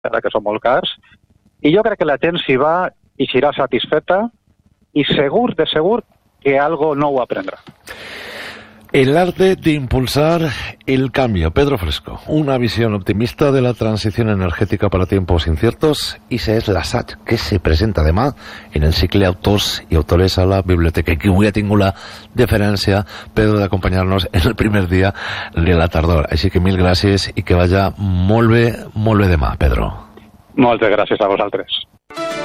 ara que són molt cars, i jo crec que la gent s'hi va i s'irà satisfeta i segur que algo nou aprendrà. El arte de impulsar el cambio. Pedro Fresco, una visión optimista de la transición energética para tiempos inciertos, i és l'assaig que se presenta demà en el cicle Autors i Autores a la biblioteca, que avui ha tingut la deferència, Pedro, d'acompanyar-nos en el primer dia de la tardor. Així que mil gràcies i que vaya molt bé demà, Pedro. Moltes gràcies a vosaltres.